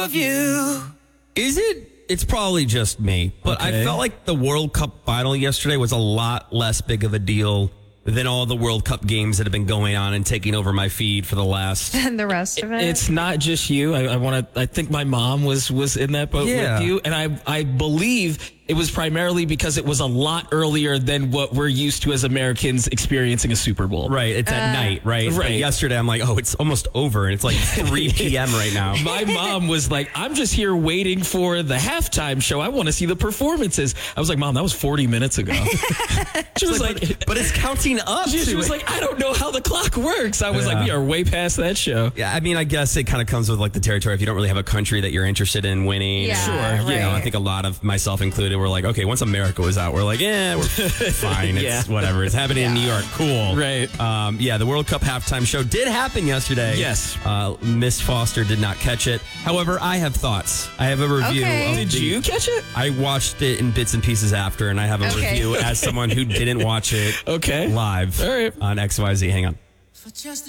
of you. Is it? It's probably just me, but I felt like the World Cup final yesterday was a lot less big of a deal than all the World Cup games that have been going on and taking over my feed for the last. And the rest of it. It's not just you. I think my mom was in that boat with you, and I believe it was primarily because it was a lot earlier than what we're used to as Americans experiencing a Super Bowl. Right, it's at night, right? Right. But yesterday, I'm like, oh, it's almost over, and it's like 3 p.m. right now. My mom was like, I'm just here waiting for the halftime show. I want to see the performances. I was like, Mom, that was 40 minutes ago. She was like, but it's counting up. She was like, I don't know how the clock works. I was like, we are way past that show. Yeah, I mean, I guess it kind of comes with like the territory. If you don't really have a country that you're interested in winning. Yeah, Sure. right. You know, I think a lot of myself included were like, okay, once America was out, we're like, yeah, we're fine. It's whatever. It's happening in New York. Cool. Right. Yeah, the World Cup halftime show did happen yesterday. Yes. Miss Foster did not catch it. However, I have thoughts. I have a review. Okay. Did you catch it? I watched it in bits and pieces after, and I have a review as someone who didn't watch it Okay. live All right. on XYZ. Hang on. For just